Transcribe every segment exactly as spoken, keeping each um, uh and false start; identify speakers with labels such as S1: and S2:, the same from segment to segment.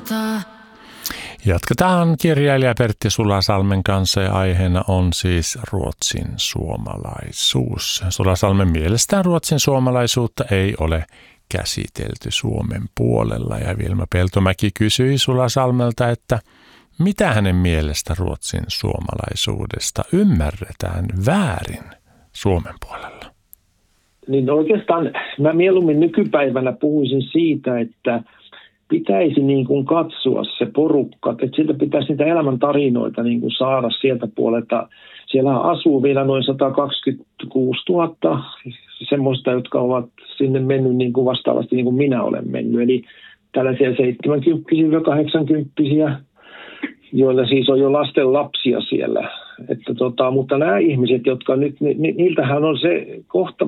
S1: Jatketaan kirjailija Pertti Sulasalmen kanssa ja aiheena on siis Ruotsin suomalaisuus. Sulasalmen mielestään Ruotsin suomalaisuutta ei ole käsitelty Suomen puolella ja Vilma Peltomäki kysyi Sulasalmelta, että mitä hänen mielestä Ruotsin suomalaisuudesta ymmärretään väärin Suomen puolella?
S2: Niin oikeastaan mä mieluummin nykypäivänä puhuisin siitä, että pitäisi niin kuin katsoa se porukka, että sieltä pitäisi niitä elämäntarinoita niin kuin saada sieltä puolelta. Siellä asuu vielä noin sata kaksikymmentäkuusituhatta semmoista, jotka ovat sinne mennyt niin kuin vastaavasti niin kuin minä olen mennyt. Eli tällaisia seitsemänkymppisiä kahdeksankymppisiä, joilla siis on jo lasten lapsia siellä. Että tota, mutta nämä ihmiset, jotka nyt, ni, niiltähän on se kohta,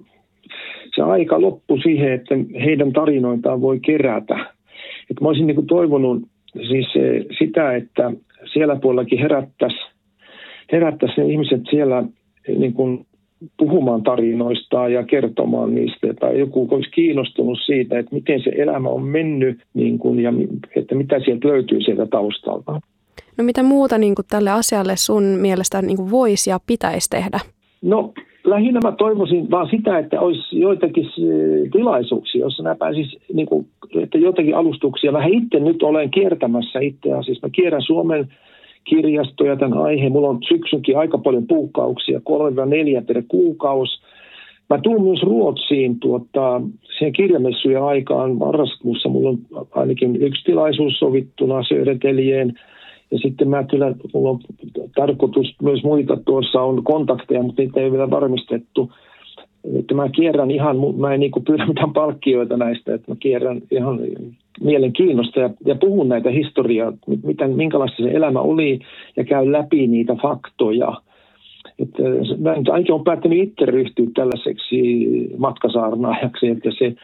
S2: se aika loppu siihen, että heidän tarinoitaan voi kerätä. Että mä olisin niin kuin toivonut siis sitä, että siellä puolellakin herättäisi, herättäisi ne ihmiset siellä niin kuin puhumaan tarinoistaan ja kertomaan niistä. Tai joku olisi kiinnostunut siitä, että miten se elämä on mennyt niin kuin, ja että mitä sieltä löytyy sieltä taustalta.
S3: No mitä muuta niin kuin tälle asialle sun mielestä niin kuin voisi ja pitäisi tehdä?
S2: No lähinnä mä toivoisin vaan sitä, että olisi joitakin tilaisuuksia, joissa nämä pääsis, niin kuin, että joitakin alustuksia. Vähän itse nyt olen kiertämässä itse asiassa. Mä kierrän Suomen kirjastoja tämän aiheen. Mulla on syksynkin aika paljon puukkauksia, kolme neljä per kuukausi. Mä tuun myös Ruotsiin tuota, siihen kirjamessujen aikaan marraskuussa. Mulla on ainakin yksi tilaisuus sovittuna Södertäljeen. Ja sitten mä kyllä, mulla on tarkoitus myös muita, tuossa on kontakteja, mutta niitä ei ole vielä varmistettu. Että mä kierrän ihan, mä en niin kuin pyydä mitään palkkioita näistä, että mä kierrän ihan mielenkiinnosta ja, ja puhun näitä historiaa, mitä, minkälaista se elämä oli ja käyn läpi niitä faktoja. Että mä ainakin olen päättänyt itse ryhtyä tällaiseksi matkasaarnaajaksi, että se,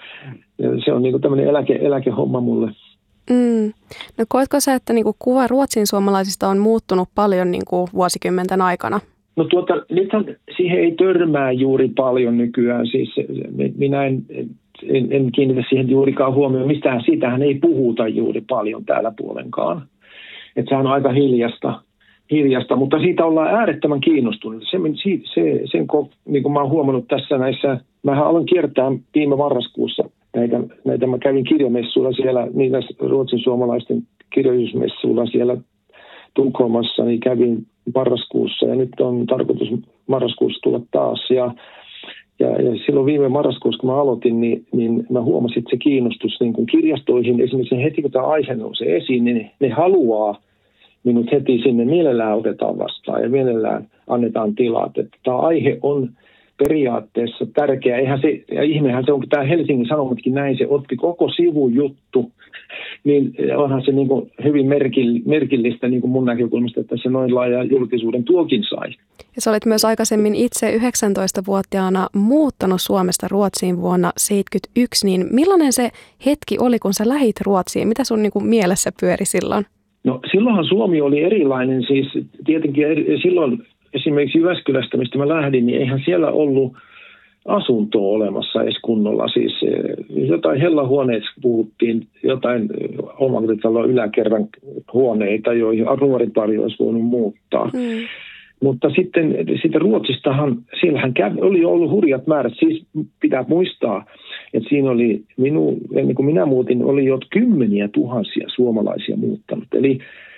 S2: se on niin kuin tämmöinen eläke, eläkehomma mulle.
S3: Mm. No koetko sä, että niinku kuva Ruotsin suomalaisista on muuttunut paljon niinku vuosikymmenten aikana?
S2: No tuota, nythän siihen ei törmää juuri paljon nykyään. Siis minä en, en, en kiinnitä siihen juurikaan huomioon. Mistään siitähän ei puhuta juuri paljon täällä puolenkaan. Että sehän on aika hiljasta, hiljasta, mutta siitä ollaan äärettömän kiinnostunut. Se, se, sen, niin kuin mä oon huomannut tässä näissä, mähän aloin kiertää viime marraskuussa näitä, näitä mä kävin kirjamessuilla siellä, niitä ruotsin suomalaisten kirjallisuusmessuilla siellä Tukholmassa, niin kävin marraskuussa ja nyt on tarkoitus marraskuussa tulla taas. Ja, ja, ja silloin viime marraskuussa, kun mä aloitin, niin, niin mä huomasin, että se kiinnostus niin kun kirjastoihin, esimerkiksi heti kun tämä aihe nousee esiin, niin ne haluaa minut heti sinne, mielellään otetaan vastaan ja mielellään annetaan tilat. Että tämä aihe on periaatteessa tärkeä. Eihän se, ja ihmehän se on, kun tämä Helsingin Sanomatkin näin, se otti koko sivujuttu, niin onhan se niin kuin hyvin merkillistä niin kuin mun näkökulmasta, että se noin laaja julkisuuden tuokin sai.
S3: Ja sä olet myös aikaisemmin itse yhdeksäntoistavuotiaana muuttanut Suomesta Ruotsiin vuonna seitsemänkymmentäyksi, niin millainen se hetki oli, kun sä lähit Ruotsiin? Mitä sun niin kuin mielessä pyöri silloin?
S2: No silloinhan Suomi oli erilainen, siis tietenkin eri, silloin esimerkiksi Jyväskylästä, mistä mä lähdin, niin eihän siellä ollut asuntoa olemassa edes kunnolla. Siis jotain hellahuoneista puhuttiin, jotain omakotitalon yläkerran huoneita, joihin nuorinpari olisi voinut muuttaa. Mm. Mutta sitten, sitten Ruotsistahan, siellähän kävi, oli ollut hurjat määrät. Siis pitää muistaa, että siinä oli, minu, ennen kuin minä muutin, oli jo kymmeniä tuhansia suomalaisia muuttanut. Eli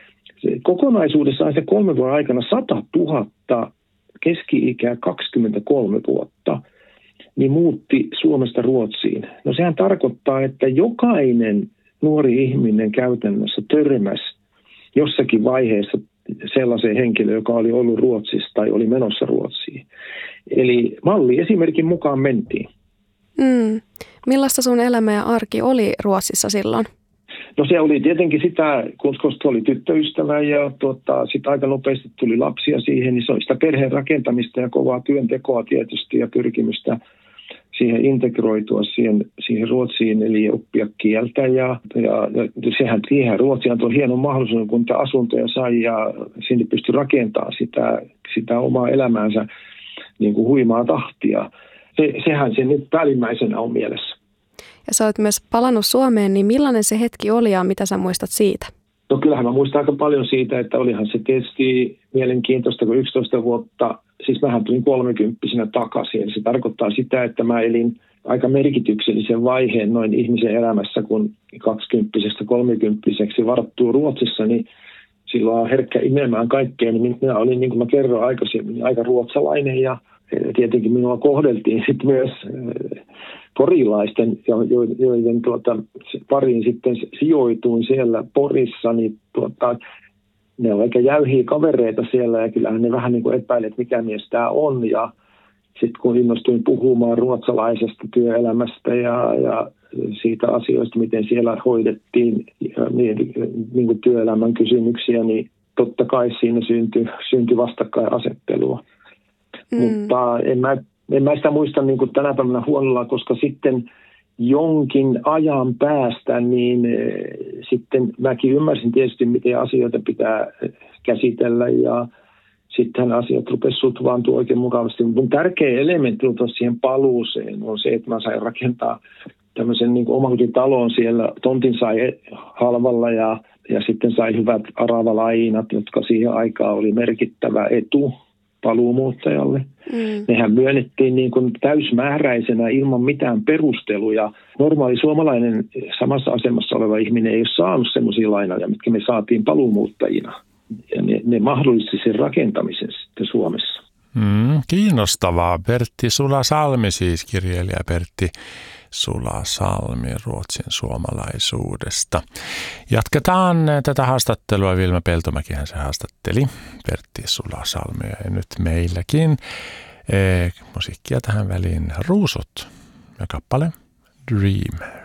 S2: kokonaisuudessaan se kolmen vuoden aikana sata tuhatta, keski-ikä kaksikymmentäkolme vuotta, niin muutti Suomesta Ruotsiin. No sehän tarkoittaa, että jokainen nuori ihminen käytännössä törmäsi jossakin vaiheessa sellaiseen henkilöön, joka oli ollut Ruotsissa tai oli menossa Ruotsiin. Eli malli esimerkin mukaan mentiin.
S3: Mm. Millaista sun elämä ja arki oli Ruotsissa silloin?
S2: No se oli tietenkin sitä, koska oli tyttöystävä ja tuota, sitten aika nopeasti tuli lapsia siihen, niin se oli sitä perheen rakentamista ja kovaa työntekoa tietysti ja pyrkimystä siihen integroitua siihen, siihen Ruotsiin, eli oppia kieltä. Ja, ja, ja sehän siihen Ruotsiin tuo hieno mahdollisuus, kun niitä asuntoja sai ja sinne pystyi rakentamaan sitä, sitä omaa elämäänsä niin kuin huimaa tahtia. Se, sehän se nyt päällimmäisenä on mielessä.
S3: ja sä oot myös palannut Suomeen, niin millainen se hetki oli ja mitä sä muistat siitä?
S2: No kyllähän mä muistan aika paljon siitä, että olihan se tietysti mielenkiintoista, kun yksitoista vuotta, siis mähän tulin kolmekymppisenä takaisin. Se tarkoittaa sitä, että mä elin aika merkityksellisen vaiheen noin ihmisen elämässä, kun kaksikymppisestä kolmekymppiseksi varttuu Ruotsissa, niin silloin on herkkä imemään kaikkea. Niin minä olin, niin kuin mä kerroin aikaisemmin, aika ruotsalainen ja tietenkin minua kohdeltiin sitten myös porilaisten, joiden tuota, pariin sitten sijoituin siellä Porissa, niin tuota, ne on aika jäyhiä kavereita siellä ja kyllähän ne vähän niin kuin epäilivät, mikä mies tämä on. Ja sitten kun innostuin puhumaan ruotsalaisesta työelämästä ja, ja siitä asioista, miten siellä hoidettiin niin, niin kuin työelämän kysymyksiä, niin totta kai siinä syntyi, syntyi vastakkainasettelua. Mm. Mutta en mä, en mä sitä muista niin kuin tänä päivänä huolella, koska sitten jonkin ajan päästä, niin sitten mäkin ymmärsin tietysti, miten asioita pitää käsitellä ja sittenhän asiat rupesivat sutvaantua oikein mukavasti. Mun tärkeä elementti siihen paluuseen on se, että mä sain rakentaa tämmöisen niin kuin omakotitalon siellä. Tontin sai halvalla ja, ja sitten sai hyvät aravalainat, jotka siihen aikaan oli merkittävä etu paluumuuttajalle. Mm. Nehän myönnettiin niin kuin täysmääräisenä ilman mitään perusteluja. Normaali suomalainen samassa asemassa oleva ihminen ei ole saanut sellaisia lainoja, mitkä me saatiin paluumuuttajina. Ja ne, ne mahdollisti sen rakentamisen sitten Suomessa.
S1: Mm, kiinnostavaa. Pertti Sulasalmi siis, kirjailija Pertti Sulasalmi Ruotsin suomalaisuudesta. Jatketaan tätä haastattelua. Vilma Peltomäkihän se haastatteli Pertti Sulasalmia ja nyt meilläkin e, musiikkia tähän väliin Ruusut ja kappale Dream.